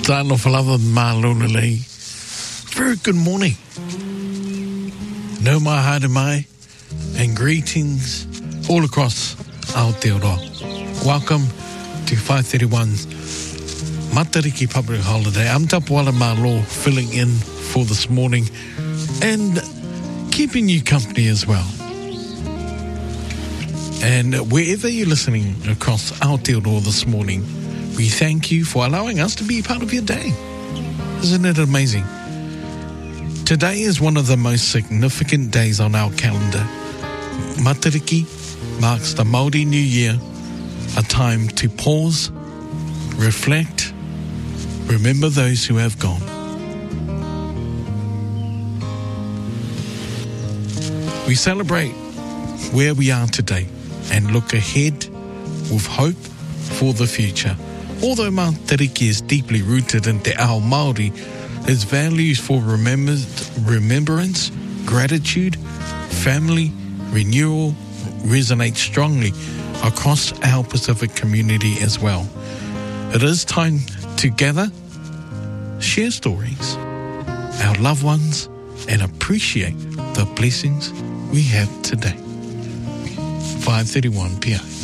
Tano Falava Malunalei. Very good morning. No mai haere mai and greetings all across Aotearoa. Welcome to 531's Matariki Public Holiday. I'm Tapawala Malo filling in for this morning and keeping you company as well. And wherever you're listening across Aotearoa this morning, we thank you for allowing us to be part of your day. Isn't it amazing? Today is one of the most significant days on our calendar. Matariki marks the Māori New Year, a time to pause, reflect, remember those who have gone. We celebrate where we are today and look ahead with hope for the future. Although Matariki is deeply rooted in Te Ao Māori, its values for remembrance, gratitude, family, renewal resonate strongly across our Pacific community as well. It is time to gather, share stories, our loved ones, and appreciate the blessings we have today. 5:31 p.m.